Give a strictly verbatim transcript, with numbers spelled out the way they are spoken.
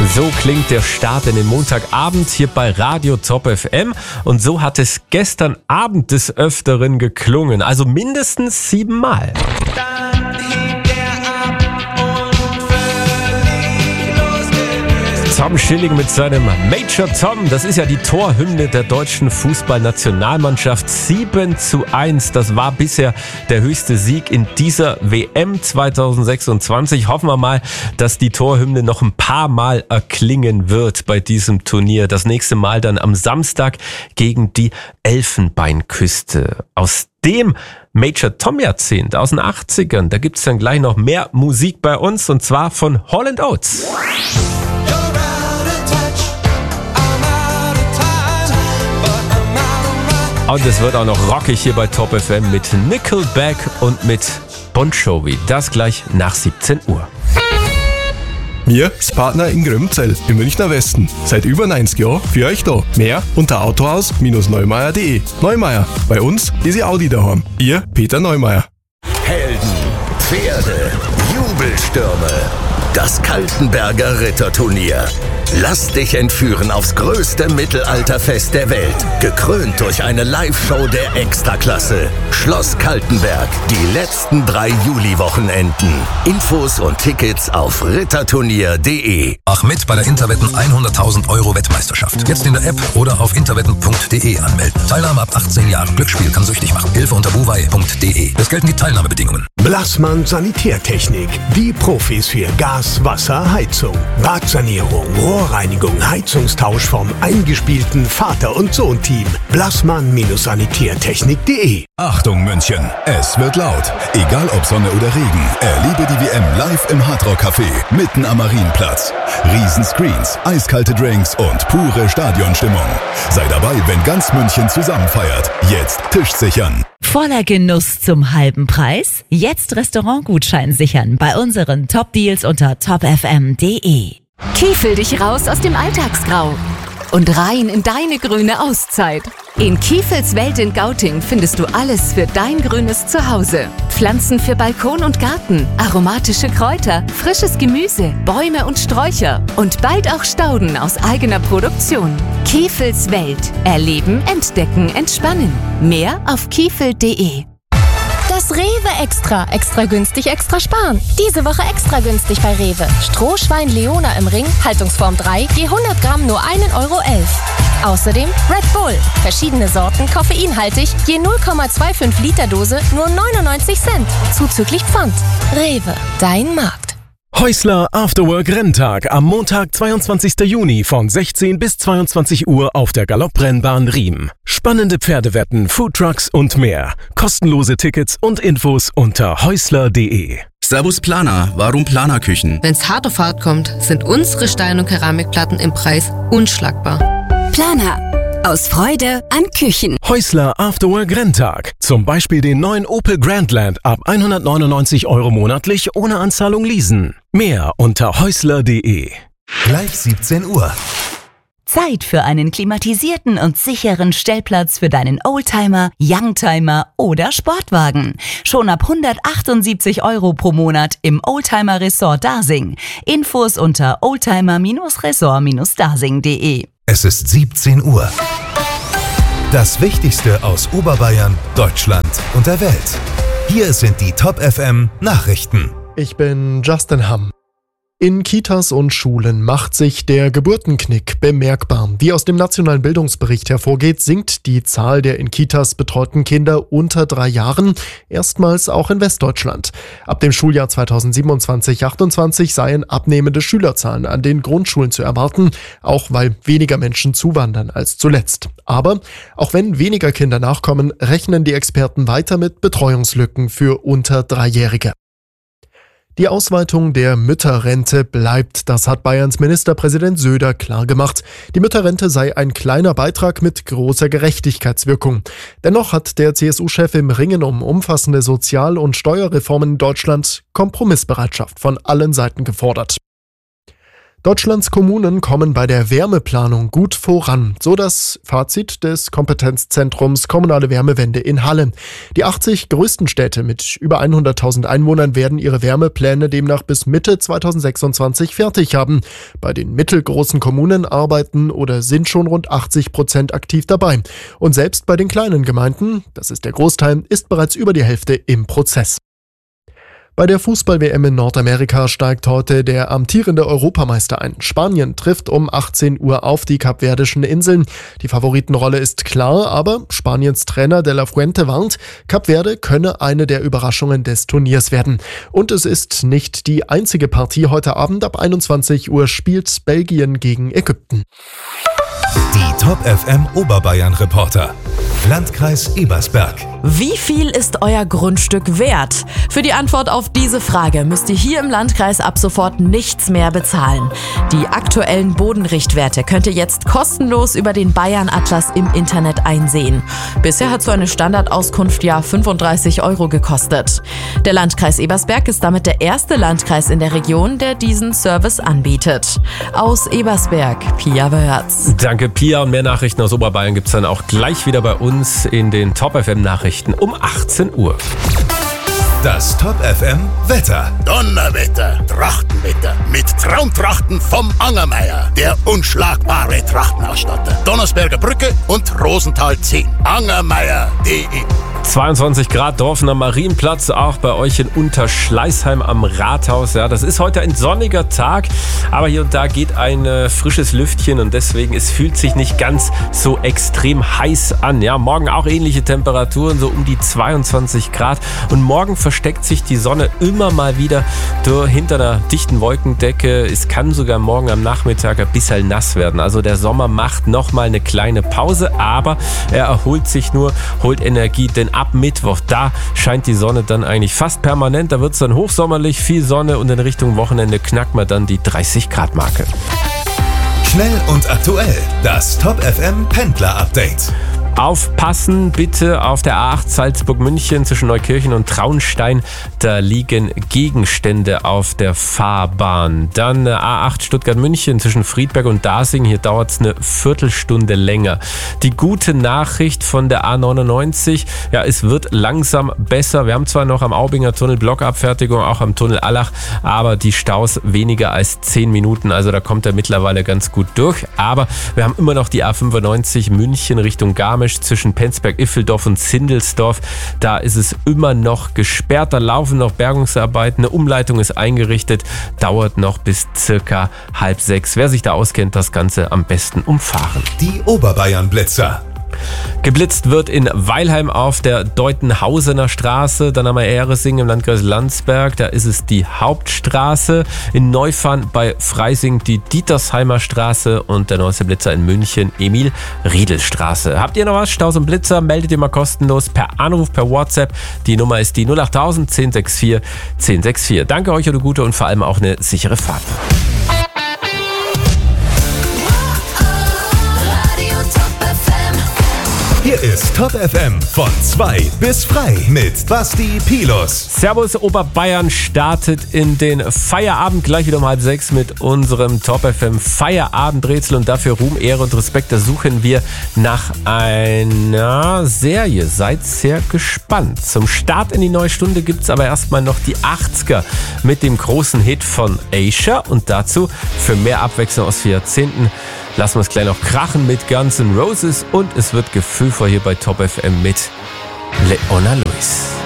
So klingt der Start in den Montagabend hier bei Radio Top F M. Und so hat es gestern Abend des Öfteren geklungen. Also mindestens siebenmal. Tom Schilling mit seinem Major Tom. Das ist ja die Torhymne der deutschen Fußballnationalmannschaft. sieben zu eins. Das war bisher der höchste Sieg in dieser W M zwanzig sechsundzwanzig. Hoffen wir mal, dass die Torhymne noch ein paar Mal erklingen wird bei diesem Turnier. Das nächste Mal dann am Samstag gegen die Elfenbeinküste. Aus dem Major Tom Jahrzehnt aus den achtzigern. Da gibt's dann gleich noch mehr Musik bei uns, und zwar von Hall and Oates. Und es wird auch noch rockig hier bei Top F M mit Nickelback und mit Bon Jovi. Das gleich nach siebzehn Uhr. Wir, das Partner in Grömzell im Münchner Westen. Seit über neunzig Jahren für euch da. Mehr unter autohaus Neumeier punkt de. Neumeier, bei uns ist ihr Audi daheim. Ihr Peter Neumeier. Helden, Pferde, Jubelstürme. Das Kaltenberger Ritterturnier. Lass dich entführen aufs größte Mittelalterfest der Welt. Gekrönt durch eine Live-Show der Extraklasse. Schloss Kaltenberg. Die letzten drei Juli-Wochenenden. Infos und Tickets auf ritterturnier punkt de. Mach mit bei der Interwetten hunderttausend Euro Wettmeisterschaft. Jetzt in der App oder auf interwetten punkt de anmelden. Teilnahme ab achtzehn Jahren. Glücksspiel kann süchtig machen. Hilfe unter buwei punkt de. Es gelten die Teilnahmebedingungen. Blassmann Sanitärtechnik. Die Profis für Gas, Wasser, Heizung. Badsanierung, Rohrreinigung, Heizungstausch vom eingespielten Vater- und Sohn-Team. Blassmann-sanitärtechnik punkt de. Achtung München, es wird laut. Egal ob Sonne oder Regen, erlebe die W M live im Hardrock Café, mitten am Marienplatz. Riesenscreens, eiskalte Drinks und pure Stadionstimmung. Sei dabei, wenn ganz München zusammen feiert. Jetzt Tisch sichern. Voller Genuss zum halben Preis? Jetzt Restaurantgutschein sichern bei unseren Top-Deals unter top f m punkt de. Kiefel dich raus aus dem Alltagsgrau und rein in deine grüne Auszeit. In Kiefels Welt in Gauting findest du alles für dein grünes Zuhause. Pflanzen für Balkon und Garten, aromatische Kräuter, frisches Gemüse, Bäume und Sträucher und bald auch Stauden aus eigener Produktion. Kiefels Welt. Erleben, entdecken, entspannen. Mehr auf kiefel punkt de. Das Rewe Extra. Extra günstig, extra sparen. Diese Woche extra günstig bei Rewe. Strohschwein Leona im Ring, Haltungsform drei, je hundert Gramm nur ein Euro elf. Außerdem Red Bull. Verschiedene Sorten, koffeinhaltig, je null Komma fünfundzwanzig Liter Dose, nur neunundneunzig Cent. Zuzüglich Pfand. Rewe, dein Markt. Häusler Afterwork Renntag am Montag, zweiundzwanzigsten Juni von sechzehn bis zweiundzwanzig Uhr auf der Galopprennbahn Riem. Spannende Pferdewetten, Foodtrucks und mehr. Kostenlose Tickets und Infos unter häusler punkt de. Servus Planer, warum Planerküchen? Wenn's hart auf hart kommt, sind unsere Stein- und Keramikplatten im Preis unschlagbar. Planer. Aus Freude an Küchen. Häusler Afterwork Renntag. Zum Beispiel den neuen Opel Grandland ab hundertneunundneunzig Euro monatlich ohne Anzahlung leasen. Mehr unter häusler punkt de. Gleich siebzehn Uhr. Zeit für einen klimatisierten und sicheren Stellplatz für deinen Oldtimer, Youngtimer oder Sportwagen. Schon ab hundertachtundsiebzig Euro pro Monat im Oldtimer Resort Dasing. Infos unter oldtimer Resort dasing punkt de. Es ist siebzehn Uhr. Das Wichtigste aus Oberbayern, Deutschland und der Welt. Hier sind die Top F M Nachrichten. Ich bin Justin Hamm. In Kitas und Schulen macht sich der Geburtenknick bemerkbar. Wie aus dem nationalen Bildungsbericht hervorgeht, sinkt die Zahl der in Kitas betreuten Kinder unter drei Jahren, erstmals auch in Westdeutschland. Ab dem Schuljahr zweitausendsiebenundzwanzig achtundzwanzig seien abnehmende Schülerzahlen an den Grundschulen zu erwarten, auch weil weniger Menschen zuwandern als zuletzt. Aber auch wenn weniger Kinder nachkommen, rechnen die Experten weiter mit Betreuungslücken für unter Dreijährige. Die Ausweitung der Mütterrente bleibt, das hat Bayerns Ministerpräsident Söder klargemacht. Die Mütterrente sei ein kleiner Beitrag mit großer Gerechtigkeitswirkung. Dennoch hat der C S U-Chef im Ringen um umfassende Sozial- und Steuerreformen in Deutschland Kompromissbereitschaft von allen Seiten gefordert. Deutschlands Kommunen kommen bei der Wärmeplanung gut voran, so das Fazit des Kompetenzzentrums Kommunale Wärmewende in Halle. Die achtzig größten Städte mit über hunderttausend Einwohnern werden ihre Wärmepläne demnach bis Mitte zweitausendsechsundzwanzig fertig haben. Bei den mittelgroßen Kommunen arbeiten oder sind schon rund achtzig Prozent aktiv dabei. Und selbst bei den kleinen Gemeinden, das ist der Großteil, ist bereits über die Hälfte im Prozess. Bei der Fußball-W M in Nordamerika steigt heute der amtierende Europameister ein. Spanien trifft um achtzehn Uhr auf die Kapverdischen Inseln. Die Favoritenrolle ist klar, aber Spaniens Trainer De La Fuente warnt, Kapverde könne eine der Überraschungen des Turniers werden. Und es ist nicht die einzige Partie. Heute Abend ab einundzwanzig Uhr spielt Belgien gegen Ägypten. Die Top F M Oberbayern Reporter. Landkreis Ebersberg. Wie viel ist euer Grundstück wert? Für die Antwort auf diese Frage müsst ihr hier im Landkreis ab sofort nichts mehr bezahlen. Die aktuellen Bodenrichtwerte könnt ihr jetzt kostenlos über den Bayern-Atlas im Internet einsehen. Bisher hat so eine Standardauskunft ja fünfunddreißig Euro gekostet. Der Landkreis Ebersberg ist damit der erste Landkreis in der Region, der diesen Service anbietet. Aus Ebersberg, Pia Wörz. Danke, Pia. Und mehr Nachrichten aus Oberbayern gibt es dann auch gleich wieder bei uns in den Top F M Nachrichten um achtzehn Uhr. Das Top F M Wetter. Donnerwetter, Trachtenwetter mit Traumtrachten vom Angermeier, der unschlagbare Trachtenausstatter. Donnersberger Brücke und Rosenthal zehn. Angermeier punkt de. zweiundzwanzig Grad, Dorfener Marienplatz, auch bei euch in Unterschleißheim am Rathaus. Ja, das ist heute ein sonniger Tag, aber hier und da geht ein äh, frisches Lüftchen und deswegen, es fühlt sich nicht ganz so extrem heiß an. Ja, morgen auch ähnliche Temperaturen, so um die zweiundzwanzig Grad. Und morgen versteckt sich die Sonne immer mal wieder durch, hinter einer dichten Wolkendecke. Es kann sogar morgen am Nachmittag ein bisschen nass werden. Also der Sommer macht nochmal eine kleine Pause, aber er erholt sich nur, holt Energie, denn ab Mittwoch, da scheint die Sonne dann eigentlich fast permanent. Da wird es dann hochsommerlich, viel Sonne und in Richtung Wochenende knackt man dann die dreißig Grad Marke. Schnell und aktuell, das Top F M Pendler Update. Aufpassen bitte auf der A acht Salzburg-München zwischen Neukirchen und Traunstein. Da liegen Gegenstände auf der Fahrbahn. Dann A acht Stuttgart-München zwischen Friedberg und Dasing. Hier dauert es eine Viertelstunde länger. Die gute Nachricht von der A neunundneunzig, ja, es wird langsam besser. Wir haben zwar noch am Aubinger Tunnel Blockabfertigung, auch am Tunnel Allach, aber die Staus weniger als zehn Minuten. Also da kommt er mittlerweile ganz gut durch. Aber wir haben immer noch die A fünfundneunzig München Richtung Garmisch zwischen Penzberg-Iffeldorf und Zindelsdorf. Da ist es immer noch gesperrt. Da laufen noch Bergungsarbeiten. Eine Umleitung ist eingerichtet. Dauert noch bis circa halb sechs. Wer sich da auskennt, das Ganze am besten umfahren. Die Oberbayern-Blitzer. Geblitzt wird in Weilheim auf der Deutenhausener Straße, dann haben wir Ehresing im Landkreis Landsberg, da ist es die Hauptstraße, in Neufahren bei Freising die Dietersheimer Straße und der neueste Blitzer in München, Emil-Riedel-Straße. Habt ihr noch was? Staus und Blitzer, meldet ihr mal kostenlos per Anruf, per WhatsApp. Die Nummer ist die null acht null null null eins sechs vier eins sechs vier. Danke euch, eine gute und vor allem auch eine sichere Fahrt. Hier ist Top F M von zwei bis frei mit Basti Pilus. Servus, Oberbayern startet in den Feierabend gleich wieder um halb sechs mit unserem Top F M Feierabendrätsel und dafür Ruhm, Ehre und Respekt. Da suchen wir nach einer Serie. Seid sehr gespannt. Zum Start in die neue Stunde gibt es aber erstmal noch die achtziger mit dem großen Hit von Asia und dazu für mehr Abwechslung aus vier Jahrzehnten lassen wir es gleich noch krachen mit Guns N' Roses und es wird gefühlvoll hier bei Top F M mit Leona Lewis.